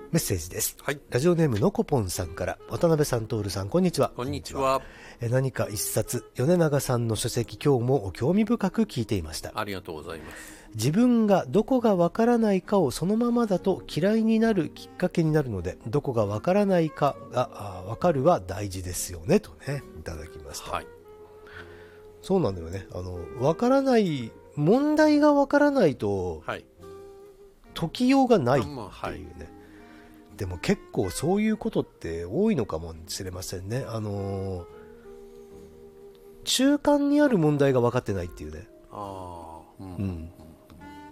メッセージです。 はい。 ラジオネームのこぽんさんから、渡辺さん、徹さん、こんにちは。 こんにちは。 何か一冊、米長さんの書籍、今日も興味深く聞いていました。 ありがとうございます。 自分がどこがわからないかをそのままだと嫌いになるきっかけになるので、どこがわからないかがわかるは大事ですよね、とね、いただきました。 はい。 そうなんだよね。わからない、問題がわからないと、 はい。 解きようがないっていうね。 はい。 でも結構そういうことって多いのかもしれませんね。中間にある問題が分かってないっていうね。 ああ、 うん。